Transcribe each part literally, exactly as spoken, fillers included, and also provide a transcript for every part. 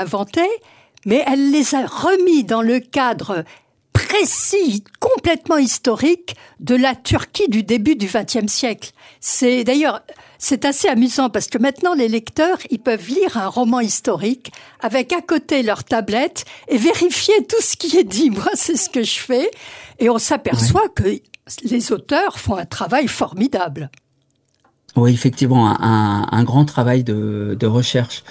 inventées, mais elle les a remis dans le cadre précis, complètement historique de la Turquie du début du vingtième siècle. C'est d'ailleurs, c'est assez amusant parce que maintenant les lecteurs, ils peuvent lire un roman historique avec à côté leur tablette et vérifier tout ce qui est dit. Moi, c'est ce que je fais et on s'aperçoit oui. que les auteurs font un travail formidable. Oui, effectivement, un, un, un grand travail de, de recherche.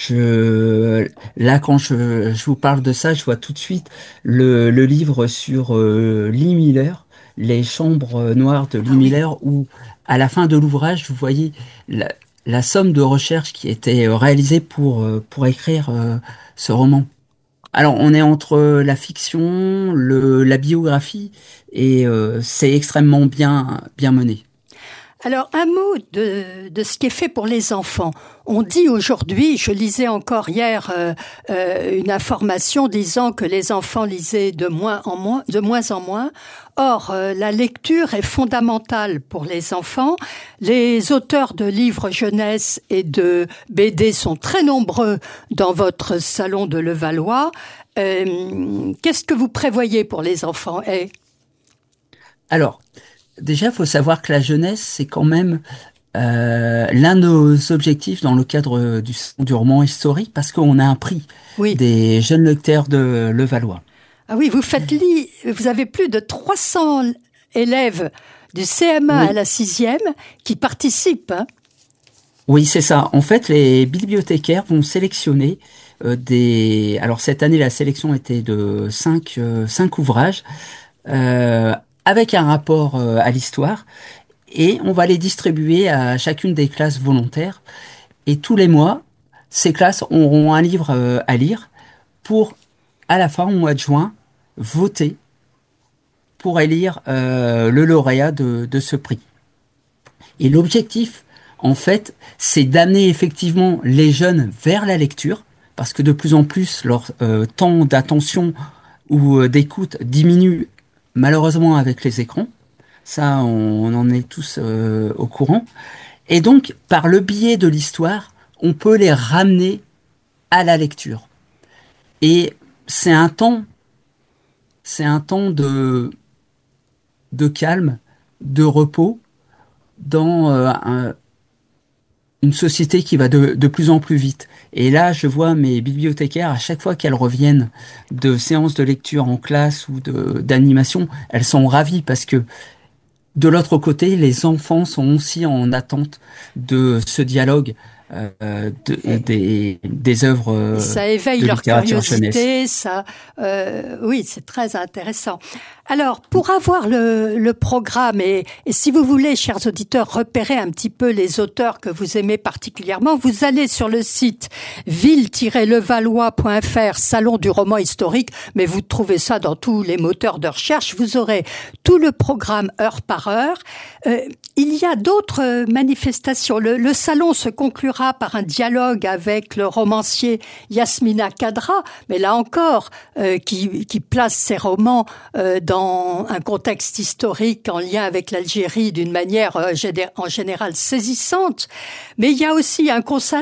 Je, là, quand je, je vous parle de ça, je vois tout de suite le, le livre sur euh, Lee Miller, Les Chambres noires de Lee Ah oui. Miller, où à la fin de l'ouvrage, vous voyez la, la somme de recherche qui était réalisée pour, pour écrire euh, ce roman. Alors, on est entre la fiction, le, la biographie, et euh, c'est extrêmement bien, bien mené. Alors, un mot de, de ce qui est fait pour les enfants. On dit aujourd'hui, je lisais encore hier euh, euh, une information disant que les enfants lisaient de moins en moins, de moins en moins. Or, euh, la lecture est fondamentale pour les enfants. Les auteurs de livres jeunesse et de B D sont très nombreux dans votre salon de Levallois. Euh, qu'est-ce que vous prévoyez pour les enfants? Eh Alors, déjà, il faut savoir que la jeunesse, c'est quand même euh, l'un de nos objectifs dans le cadre du, du roman historique, parce qu'on a un prix oui. des jeunes lecteurs de Levallois. Ah oui, vous faites lire, vous avez plus de trois cents élèves du C M A oui. à la sixième qui participent. Hein. Oui, c'est ça. En fait, les bibliothécaires vont sélectionner euh, des... Alors, cette année, la sélection était de cinq, euh, cinq ouvrages. Euh, avec un rapport euh, à l'histoire, et on va les distribuer à chacune des classes volontaires. Et tous les mois, ces classes auront un livre euh, à lire pour, à la fin, au mois de juin, voter pour élire euh, le lauréat de, de ce prix. Et l'objectif, en fait, c'est d'amener effectivement les jeunes vers la lecture, parce que de plus en plus, leur euh, temps d'attention ou euh, d'écoute diminue malheureusement avec les écrans. Ça, on, on en est tous euh, au courant. Et donc, par le biais de l'histoire, on peut les ramener à la lecture. Et c'est un temps, c'est un temps de, de calme, de repos, dans euh, un, une société qui va de, de plus en plus vite. Et là, je vois mes bibliothécaires, à chaque fois qu'elles reviennent de séances de lecture en classe ou de, d'animation, elles sont ravies parce que de l'autre côté, les enfants sont aussi en attente de ce dialogue euh, de, des, des œuvres euh, ça éveille de leur littérature curiosité, jeunesse. ça, euh, oui, c'est très intéressant. Alors, pour avoir le, le programme et, et si vous voulez, chers auditeurs, repérer un petit peu les auteurs que vous aimez particulièrement, vous allez sur le site ville tiret levallois point f r, salon du roman historique, mais vous trouvez ça dans tous les moteurs de recherche. Vous aurez tout le programme heure par heure. Euh, il y a d'autres manifestations. Le, le salon se conclura par un dialogue avec le romancier Yasmina Khadra, mais là encore, euh, qui, qui place ses romans euh, dans un contexte historique en lien avec l'Algérie d'une manière euh, géné- en général saisissante. Mais il y a aussi un concert.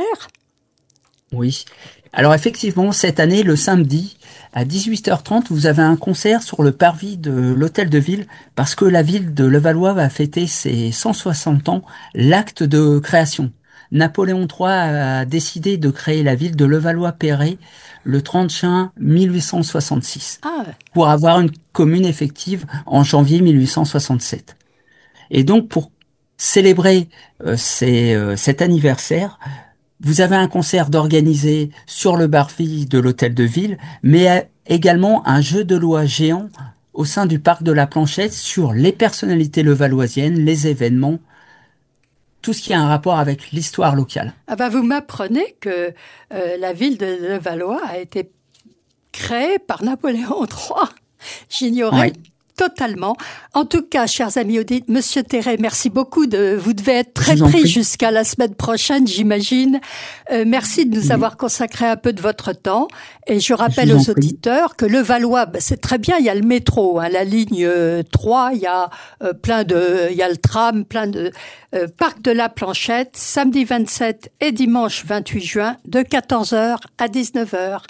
Oui. Alors effectivement, cette année, le samedi, à dix-huit heures trente, vous avez un concert sur le parvis de l'Hôtel de Ville, parce que la ville de Levallois va fêter ses cent soixante ans, l'acte de création. Napoléon trois a décidé de créer la ville de Levallois-Perret le trente juin mille huit cent soixante-six, Ah. pour avoir une commune effective en janvier mille huit cent soixante-sept. Et donc, pour célébrer euh, ces, euh, cet anniversaire, vous avez un concert d'organisé sur le parvis de l'Hôtel de Ville, mais également un jeu de loi géant au sein du parc de la Planchette sur les personnalités levalloisiennes, les événements, tout ce qui a un rapport avec l'histoire locale. Ah ben vous m'apprenez que euh, la ville de Levallois a été créée par Napoléon trois. J'ignorais oui. totalement. En tout cas, chers amis auditeurs, Monsieur Terret, merci beaucoup. De, vous devez être très pris jusqu'à la semaine prochaine, j'imagine. Euh, merci de nous oui. avoir consacré un peu de votre temps. Et je rappelle je aux auditeurs que Levallois, ben, c'est très bien, il y a le métro, hein, la ligne euh, trois, il y a euh, plein de, il y a le tram, plein de euh, parc de la Planchette, samedi vingt-sept et dimanche vingt-huit juin, de quatorze heures à dix-neuf heures.